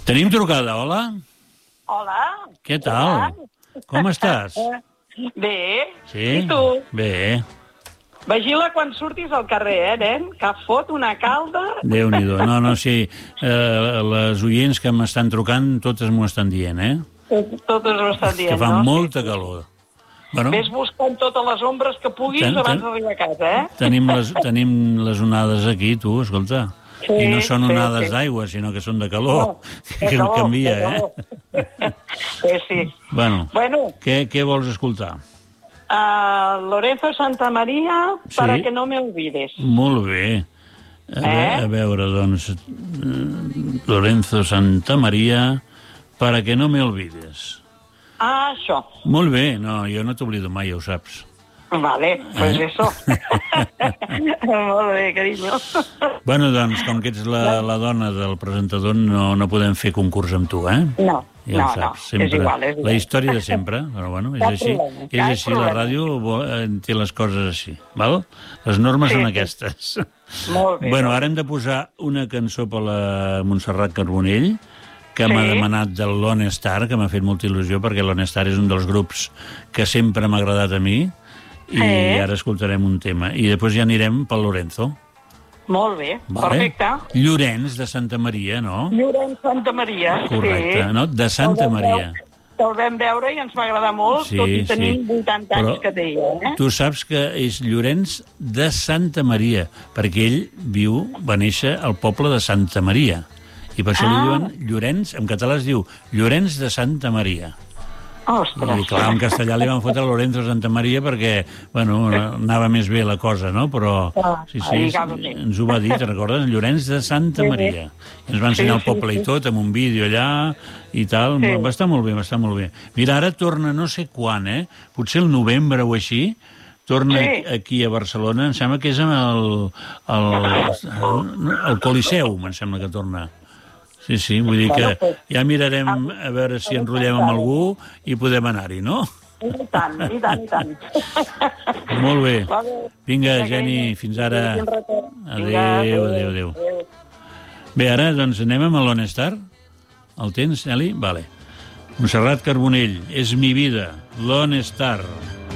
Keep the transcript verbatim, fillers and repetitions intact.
Tenim trucada, hola? Hola. Què tal? Com estàs? Bé. Sí? I tu? Bé. Vigila quan surtis al carrer, eh, nen? Que fot una calda. Déu-n'hi-do. No, no, sí. Eh, les oients que m'estan trucant, totes m'ho estan dient, eh? Totes ho estan dient, Que fa no? molta Sí. calor. Bueno, Ves buscant totes les ombres que puguis Ten- ten- abans d'arribar a casa, eh? tenim les, tenim les onades aquí, tu, escolta. Sí, I no són sí, onades sí. d'aigua, sinó que són de calor. No, de que calor, canvia, de calor. eh? Sí, sí. Bueno, Bueno, què, què vols escoltar? uh, Lorenzo Santamaría, Sí. para que no me olvides. Molt bé. A, ve Eh? a veure, doncs, eh, Lorenzo Santamaría, para que no me olvides. Ah, això. Molt bé, no, jo no t'oblido mai, ja ho saps. Vale, pues Eh? eso. Molt bé, carinyo. Bueno, doncs, com que ets la, la dona del presentador, no, no podem fer concurs amb tu, eh? No, Ja ho no, no, saps, sempre. és igual, és igual. La història de sempre, però bueno, és Cap així. problema, És cap així, la problema. ràdio bo- eh, té les coses així, val? Les normes Sí, són sí. aquestes. Molt bé. Bueno, molt ara hem de posar una cançó per la Montserrat Carbonell, que Sí. m'ha demanat del Lone Star, que m'ha fet molta il·lusió, perquè Lone Star és un dels grups que sempre m'ha agradat a mi, i Sí. ara escoltarem un tema. I després ja anirem pel Lorenzo. Molt bé, Vale? perfecte. Llorenç, de Santa Maria, no? Llorenç Santa Maria, Correcte, sí. no? De Santa El vam Maria. veure- El vam veure i ens va agradar molt, Sí, tot i tenir sí. vuitanta anys Però que deia, eh? Tu saps que és Llorenç de Santa Maria, perquè ell viu, va néixer al poble de Santa Maria. I per això Ah. li diuen Llorenç, en català es diu Llorenç de Santa Maria. Ostres. I clar, en castellà li van fotre Lorenzo Santa Maria perquè, bueno, anava més bé la cosa, no? Però, Ah, sí, sí, lligava bé. ens ho va dir, te'n recordes? Llorenç de Santa Sí, sí. Maria. I ens va ensenyar Sí, el sí, poble sí. i tot, amb un vídeo allà i tal. Sí. Va estar molt bé, va estar molt bé. Mira, ara torna no sé quan, eh? Potser el novembre o així, torna Sí. aquí a Barcelona, em sembla que és amb el, el, el, el Coliseu, em sembla que torna. Sí, sí, vull dir que Bueno, pues, ja mirarem a veure si enrotllem amb algú i podem anar-hi, no? I tant, i tant, i tant. Molt bé. Va bé. Vinga, Vinga, Geni, Geni, fins ara. fins un ratet. Adéu, Vinga, adéu, adéu. Bé, ara doncs anem amb el Lone Star. El tens, Eli? Vale. Montserrat Carbonell, és mi vida, Lone Star.